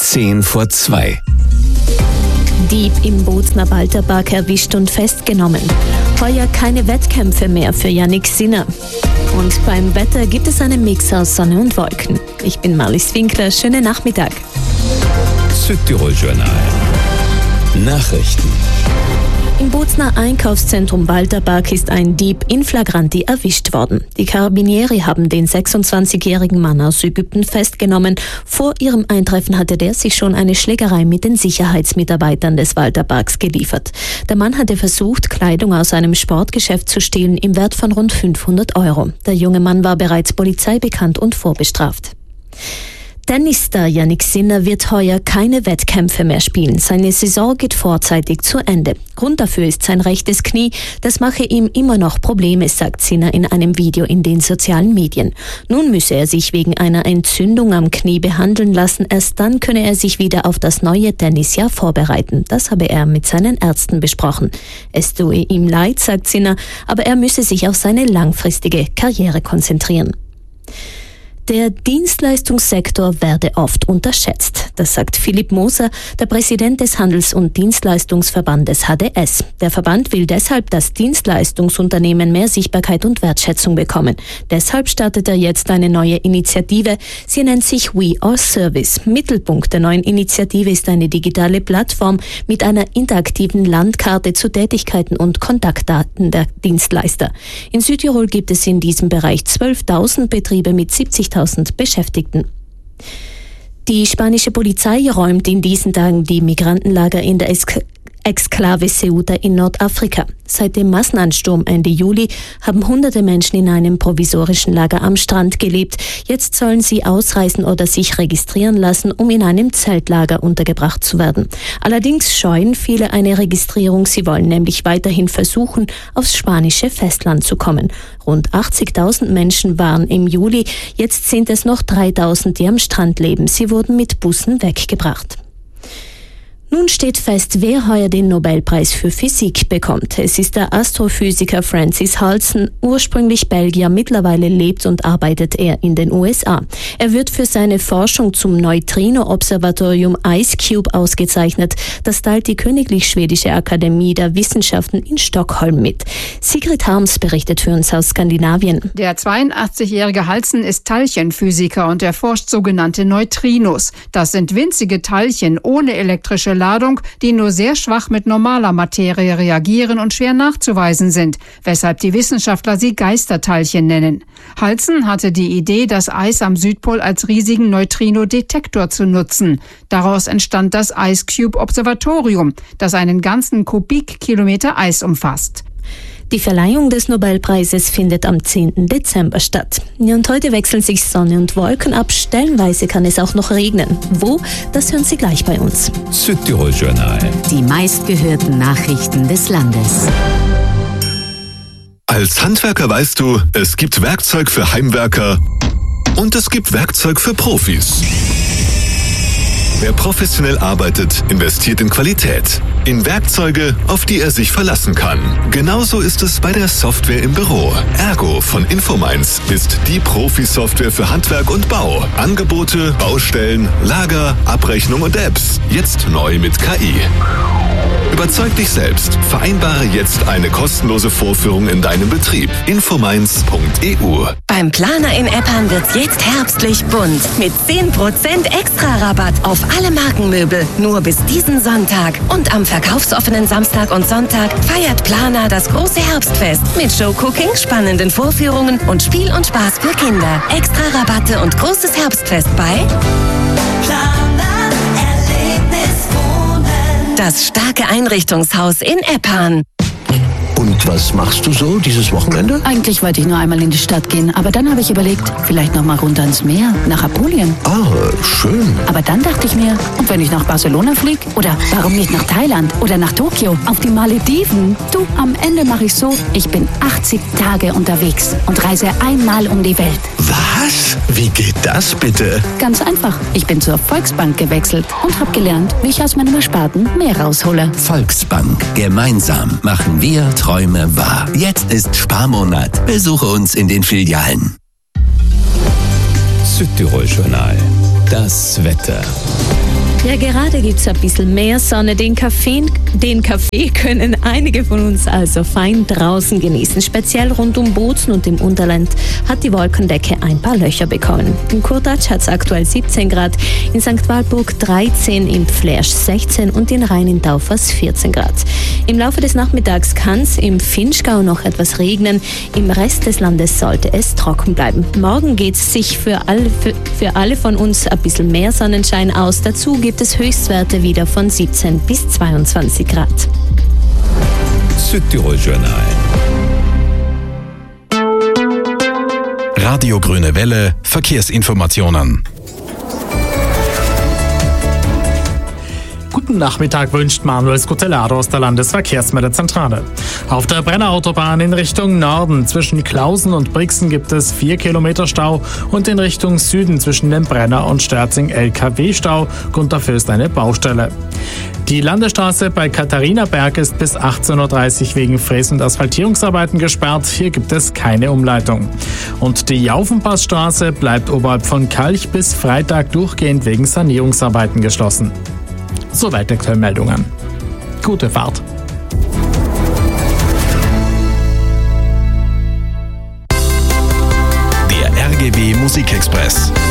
10:10. Dieb im Bozner Walterpark erwischt und festgenommen. Heuer keine Wettkämpfe mehr für Jannik Sinner. Und beim Wetter gibt es einen Mix aus Sonne und Wolken. Ich bin Marlies Winkler, schönen Nachmittag. Südtirol Journal. Nachrichten. Im Bozner Einkaufszentrum Walterpark ist ein Dieb in flagranti erwischt worden. Die Carabinieri haben den 26-jährigen Mann aus Ägypten festgenommen. Vor ihrem Eintreffen hatte der sich schon eine Schlägerei mit den Sicherheitsmitarbeitern des Walterparks geliefert. Der Mann hatte versucht, Kleidung aus einem Sportgeschäft zu stehlen im Wert von rund 500 €. Der junge Mann war bereits polizeibekannt und vorbestraft. Tennisstar Jannik Sinner wird heuer keine Wettkämpfe mehr spielen. Seine Saison geht vorzeitig zu Ende. Grund dafür ist sein rechtes Knie. Das mache ihm immer noch Probleme, sagt Sinner in einem Video in den sozialen Medien. Nun müsse er sich wegen einer Entzündung am Knie behandeln lassen. Erst dann könne er sich wieder auf das neue Tennisjahr vorbereiten. Das habe er mit seinen Ärzten besprochen. Es tue ihm leid, sagt Sinner, aber er müsse sich auf seine langfristige Karriere konzentrieren. Der Dienstleistungssektor werde oft unterschätzt. Das sagt Philipp Moser, der Präsident des Handels- und Dienstleistungsverbandes HDS. Der Verband will deshalb, dass Dienstleistungsunternehmen mehr Sichtbarkeit und Wertschätzung bekommen. Deshalb startet er jetzt eine neue Initiative. Sie nennt sich We Are Service. Mittelpunkt der neuen Initiative ist eine digitale Plattform mit einer interaktiven Landkarte zu Tätigkeiten und Kontaktdaten der Dienstleister. In Südtirol gibt es in diesem Bereich 12.000 Betriebe mit 70.000 Beschäftigten. Die spanische Polizei räumt in diesen Tagen die Migrantenlager in der Exklave Ceuta in Nordafrika. Seit dem Massenansturm Ende Juli haben hunderte Menschen in einem provisorischen Lager am Strand gelebt. Jetzt sollen sie ausreisen oder sich registrieren lassen, um in einem Zeltlager untergebracht zu werden. Allerdings scheuen viele eine Registrierung. Sie wollen nämlich weiterhin versuchen, aufs spanische Festland zu kommen. Rund 80.000 Menschen waren im Juli. Jetzt sind es noch 3.000, die am Strand leben. Sie wurden mit Bussen weggebracht. Nun steht fest, wer heuer den Nobelpreis für Physik bekommt. Es ist der Astrophysiker Francis Halsen, ursprünglich Belgier, mittlerweile lebt und arbeitet er in den USA. Er wird für seine Forschung zum Neutrino-Observatorium IceCube ausgezeichnet. Das teilt die Königlich Schwedische Akademie der Wissenschaften in Stockholm mit. Sigrid Harms berichtet für uns aus Skandinavien. Der 82-jährige Halsen ist Teilchenphysiker und erforscht sogenannte Neutrinos. Das sind winzige Teilchen ohne elektrische Ladung, die nur sehr schwach mit normaler Materie reagieren und schwer nachzuweisen sind, weshalb die Wissenschaftler sie Geisterteilchen nennen. Halsen hatte die Idee, das Eis am Südpol als riesigen Neutrino-Detektor zu nutzen. Daraus entstand das IceCube-Observatorium, das einen ganzen Kubikkilometer Eis umfasst. Die Verleihung des Nobelpreises findet am 10. Dezember statt. Und heute wechseln sich Sonne und Wolken ab. Stellenweise kann es auch noch regnen. Wo? Das hören Sie gleich bei uns. Südtirol Journal. Die meistgehörten Nachrichten des Landes. Als Handwerker weißt du, es gibt Werkzeug für Heimwerker und es gibt Werkzeug für Profis. Wer professionell arbeitet, investiert in Qualität, in Werkzeuge, auf die er sich verlassen kann. Genauso ist es bei der Software im Büro. Ergo von Infominds ist die Profi-Software für Handwerk und Bau. Angebote, Baustellen, Lager, Abrechnung und Apps. Jetzt neu mit KI. Überzeug dich selbst. Vereinbare jetzt eine kostenlose Vorführung in deinem Betrieb. Infominds.eu. Beim Planer in Eppan wird's jetzt herbstlich bunt. Mit 10% Extra-Rabatt auf alle Markenmöbel. Nur bis diesen Sonntag. Und am verkaufsoffenen Samstag und Sonntag feiert Planer das große Herbstfest. Mit Showcooking, spannenden Vorführungen und Spiel und Spaß für Kinder. Extra-Rabatte und großes Herbstfest bei Planer Erlebniswohnen. Das starke Einrichtungshaus in Eppan. Und was machst du so dieses Wochenende? Eigentlich wollte ich nur einmal in die Stadt gehen, aber dann habe ich überlegt, vielleicht noch mal runter ins Meer, nach Apulien. Ah, schön. Aber dann dachte ich mir, und wenn ich nach Barcelona fliege? Oder warum nicht nach Thailand oder nach Tokio, auf die Malediven? Du, am Ende mache ich so, ich bin 80 Tage unterwegs und reise einmal um die Welt. Was? Wie geht das bitte? Ganz einfach. Ich bin zur Volksbank gewechselt und habe gelernt, wie ich aus meinem Ersparten mehr raushole. Volksbank. Gemeinsam machen wir Träume wahr. Jetzt ist Sparmonat. Besuche uns in den Filialen. Südtirol Journal. Das Wetter. Ja, gerade gibt es ein bisschen mehr Sonne. Den Kaffee können einige von uns also fein draußen genießen. Speziell rund um Bozen und im Unterland hat die Wolkendecke ein paar Löcher bekommen. In Kurtatsch hat es aktuell 17 Grad, in St. Walburg 13, in Pflersch 16 und in Rhein-in-Taufers 14 Grad. Im Laufe des Nachmittags kann es im Vinschgau noch etwas regnen. Im Rest des Landes sollte es trocken bleiben. Morgen geht es sich für alle von uns ein bisschen mehr Sonnenschein aus. Dazu gibt es Höchstwerte wieder von 17 bis 22 Grad. Südtirol Journal. Radio Grüne Welle, Verkehrsinformationen. Guten Nachmittag wünscht Manuel Scutellaro aus der Landesverkehrsmeldezentrale. Auf der Brenner Autobahn in Richtung Norden zwischen Klausen und Brixen gibt es 4 Kilometer Stau und in Richtung Süden zwischen dem Brenner und Sterzing LKW-Stau. Grund dafür ist eine Baustelle. Die Landesstraße bei Katharinaberg ist bis 18.30 Uhr wegen Fräs- und Asphaltierungsarbeiten gesperrt. Hier gibt es keine Umleitung. Und die Jaufenpassstraße bleibt oberhalb von Kalch bis Freitag durchgehend wegen Sanierungsarbeiten geschlossen. Soweit aktuelle Meldungen. Gute Fahrt. Der RGW Musikexpress.